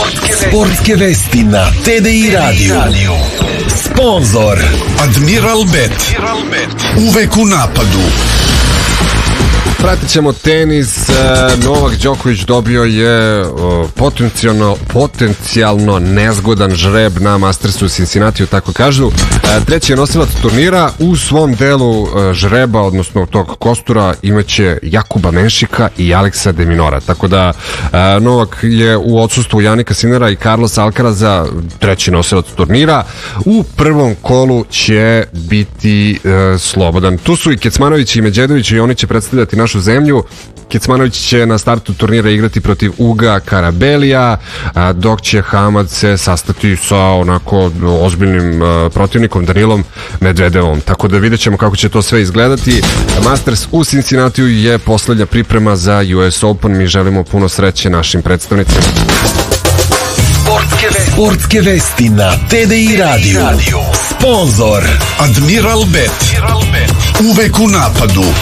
Sportske vesti na TDI Radio. Sponzor Admiral Bet. Uvek u napadu. Pratit ćemo tenis. Novak Đoković dobio je potencijalno nezgodan žreb na Mastersu u Cincinnatiju, tako kažu. Treći je nosilac turnira. U svom delu žreba, odnosno tog kostura, imaće Jakuba Menšika i Aleksa de Minora. Tako da Novak je u odsustvu Janika Sinera i Carlosa Alcaraza treći nosilac turnira. U prvom kolu će biti slobodan. Tu su i Kecmanović i Međedović i oni će predstavljati našu zemlju. Kecmanović će na startu turnira igrati protiv Uga Karabelija, dok će Hamad se sastati sa onako ozbiljnim protivnikom Danilom Medvedevom. Tako da vidjet ćemo kako će to sve izgledati. Masters u Cincinnatiju je poslednja priprema za US Open. Mi želimo puno sreće našim predstavnicima. Sportske vesti na TDI Radio. Sponzor Admiral Bet. Uvek u napadu.